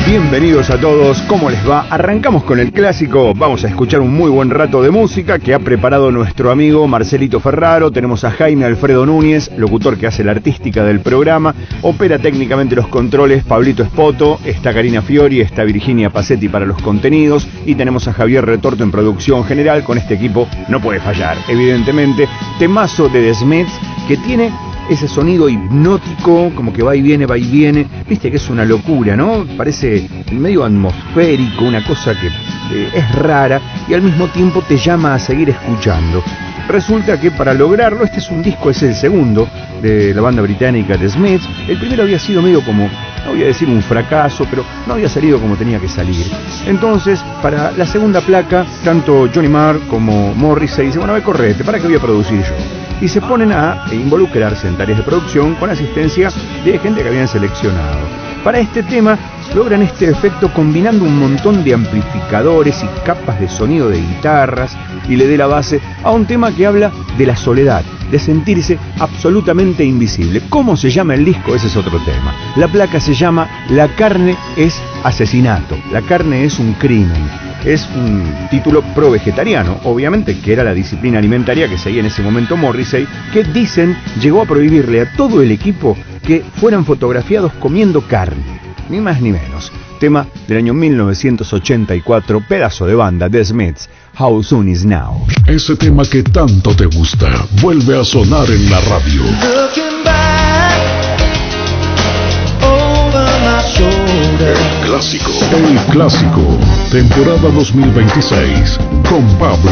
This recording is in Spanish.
Bienvenidos a todos, ¿cómo les va? Arrancamos con el clásico, vamos a escuchar un muy buen rato de música que ha preparado nuestro amigo Marcelito Ferraro. Tenemos a Jaime Alfredo Núñez, locutor que hace la artística del programa, opera técnicamente los controles Pablito Espoto, está Karina Fiori, está Virginia Pacetti para los contenidos y tenemos a Javier Retorto en producción general. Con este equipo no puede fallar, evidentemente. Temazo de The Smiths que tiene ese sonido hipnótico, como que va y viene, viste que es una locura, ¿no? Parece medio atmosférico, una cosa que es rara y al mismo tiempo te llama a seguir escuchando. Resulta que para lograrlo, este es un disco, es el segundo de la banda británica The Smiths. El primero había sido medio como, no voy a decir un fracaso, pero no había salido como tenía que salir. Entonces, para la segunda placa, tanto Johnny Marr como Morrissey dicen, bueno, a ver, correte, ¿para qué voy a producir yo? Y se ponen a involucrarse en tareas de producción con asistencia de gente que habían seleccionado. Para este tema logran este efecto combinando un montón de amplificadores y capas de sonido de guitarras y le dé la base a un tema que habla de la soledad, de sentirse absolutamente invisible. ¿Cómo se llama el disco? Ese es otro tema. La placa se llama La carne es asesinato, la carne es un crimen. Es un título pro-vegetariano, obviamente, que era la disciplina alimentaria que seguía en ese momento Morrissey, que dicen llegó a prohibirle a todo el equipo que fueran fotografiados comiendo carne, ni más ni menos. Tema del año 1984, pedazo de banda, The Smiths, How Soon Is Now. Ese tema que tanto te gusta vuelve a sonar en la radio. El clásico, temporada 2026, con Pablo